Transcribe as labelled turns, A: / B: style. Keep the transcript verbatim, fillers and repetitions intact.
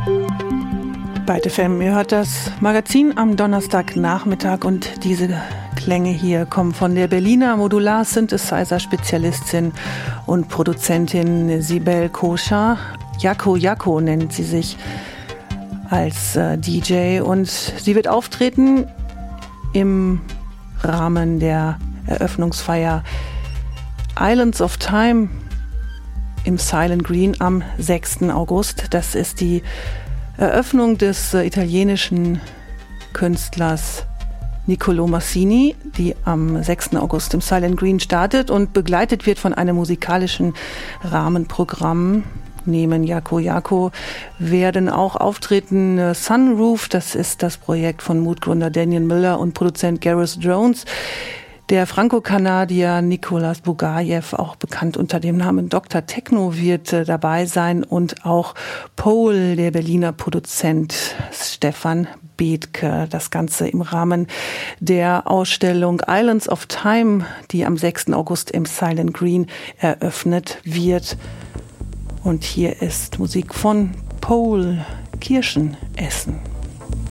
A: Byte F M, ihr hört das Magazin am Donnerstagnachmittag und diese Klänge hier kommen von der Berliner Modular-Synthesizer-Spezialistin und Produzentin Sibel Koscher. Jaco Jaco nennt sie sich als äh, D J und sie wird auftreten im Rahmen der Eröffnungsfeier Islands of Time im Silent Green am sechsten August. Das ist die Eröffnung des äh, italienischen Künstlers Niccolò Massini, die am sechsten August im Silent Green startet und begleitet wird von einem musikalischen Rahmenprogramm. Neben Jaco Jaco werden auch auftreten äh, Sunroof, das ist das Projekt von Mood-Gründer Daniel Miller und Produzent Gareth Jones. Der Franco-Kanadier Nicolas Bugajew, auch bekannt unter dem Namen Doktor Techno, wird äh, dabei sein und auch Paul, der Berliner Produzent Stefan Bethke. Das Ganze im Rahmen der Ausstellung Islands of Time, die am sechsten August im Silent Green eröffnet wird. Und hier ist Musik von Paul Kirschenessen.